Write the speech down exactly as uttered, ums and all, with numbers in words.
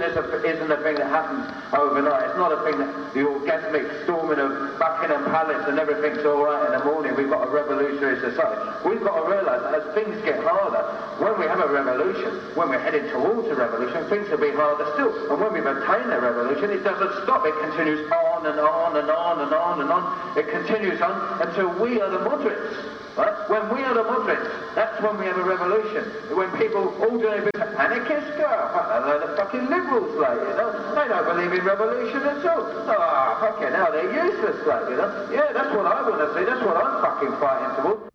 goodness isn't a thing that happens overnight. It's not a thing that the orgasmic storming of Buckingham Palace and everything's all right in the morning. We've got a revolutionary society. We've got to realise that as things get harder, when we have a revolution, when we're heading towards a revolution, things will be harder still. And when we've attained a revolution, it doesn't stop. It continues on and on and on and on and on. It continues on until we are the moderates. Right? When we are the moderates, that's when we have a revolution. When people all doing a anarchist, oh, they're the fucking liberals, like, you know. They don't believe in revolution at all. Oh, fucking hell, they're useless, like, you know. Yeah, that's what I want to see. That's what I'm fucking fighting towards.